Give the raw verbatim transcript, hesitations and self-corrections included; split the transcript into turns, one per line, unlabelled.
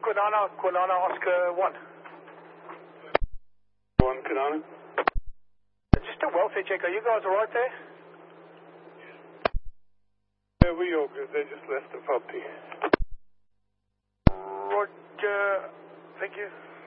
Quinana, Quinana, Oscar one.
One, Quinana.
Just a welfare check. Are you guys alright there?
Yeah, we all good. They just left the puppy.
Roger. Thank you.